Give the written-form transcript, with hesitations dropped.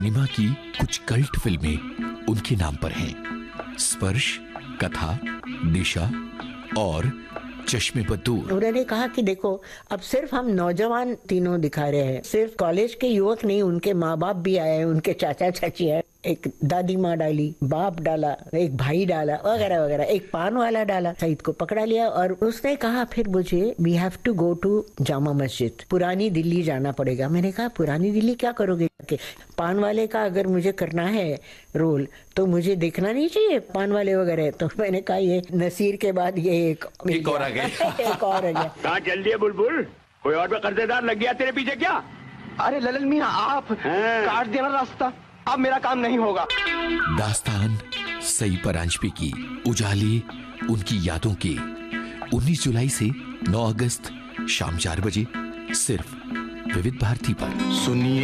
निमा की कुछ कल्ट फिल्में उनके नाम पर हैं। स्पर्श, कथा, दिशा और चश्मे बदूर। उन्होंने कहा कि देखो, अब सिर्फ हम नौजवान तीनों दिखा रहे हैं, सिर्फ कॉलेज के युवक नहीं, उनके माँ बाप भी आए, उनके चाचा चाची आए, एक दादी माँ डाली, बाप डाला, एक भाई डाला, वगैरह वगैरह, एक पान वाला डाला। सईद को पकड़ा लिया और उसने कहा फिर मुझे we have to go to Jama Masjid, पुरानी दिल्ली जाना पड़ेगा। मैंने कहा पुरानी दिल्ली क्या करोगे? पान वाले का अगर मुझे करना है रोल तो मुझे देखना नहीं चाहिए पान वाले वगैरह। तो मैंने कहा ये नसीर के बाद ये एक और आ गया। एक और आ गया। कहाँ चल दिए बुलबुल? कोई और भी कर्जेदार लग गया तेरे पीछे क्या? अरे ललन मियां, आप काट देना रास्ता, अब मेरा काम नहीं होगा। दास्तान सई परांजपे की उजाले उनकी यादों के 19 जुलाई से 9 अगस्त शाम 4 बजे सिर्फ विविध भारती पर। सुनिए